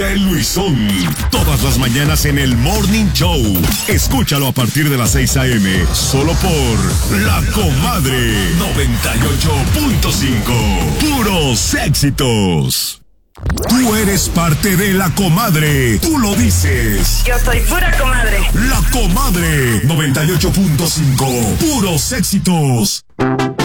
podcast Luisón. Todas las mañanas en el Morning Show. Escúchalo a partir de las 6 a.m. Solo por La Comadre 98.5. Puros éxitos. Tú eres parte de La Comadre. Tú lo dices. Yo soy pura comadre. La Comadre 98.5. Puros éxitos.